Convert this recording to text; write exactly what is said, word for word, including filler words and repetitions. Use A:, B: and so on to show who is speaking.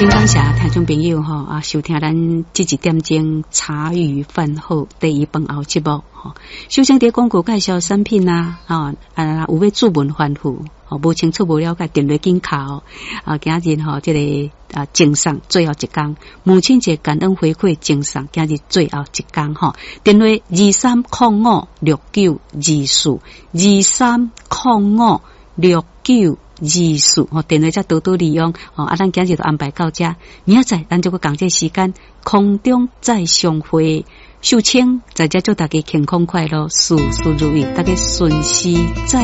A: 真感谢听众朋友吼啊，收听咱这一点钟茶余饭后第一饭后节目吼。首先伫广告介绍产品啊，啊啊有要注文反复，吼无清楚无了解，电话紧敲啊，今日吼这个啊赠送最后一天，母亲节感恩回馈赠送今日最后一天吼，电话二三零五六九二四二三零五六九。二四吼，电话则多多利用哦。啊，咱今日就安排到这，明仔载咱就个讲这时间，空中再相会。秀清在这祝大家健康快乐，事事如意，大家顺时再。